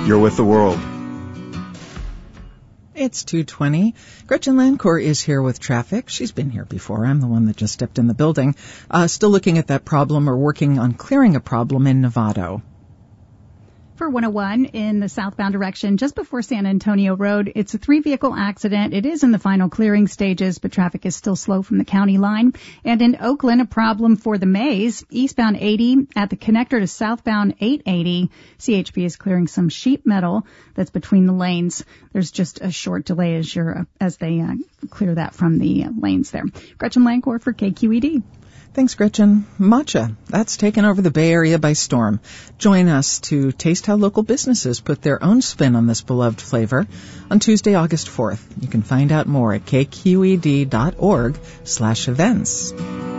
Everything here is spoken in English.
You're with the world. It's 2:20. Gretchen Lancourt is here with traffic. She's been here before. I'm the one that just stepped in the building. Still looking at that problem or working on clearing a problem in Novato. For 101 in the southbound direction, just before San Antonio Road, it's a 3-vehicle accident. It is in the final clearing stages, but traffic is still slow from the county line. And in Oakland, a problem for the Maze, eastbound 80 at the connector to southbound 880. CHP is clearing some sheet metal that's between the lanes. There's just a short delay as they clear that from the lanes there. Gretchen Lancourt for KQED. Thanks, Gretchen. Matcha, that's taken over the Bay Area by storm. Join us to taste how local businesses put their own spin on this beloved flavor on Tuesday, August 4th. You can find out more at kqed.org/events.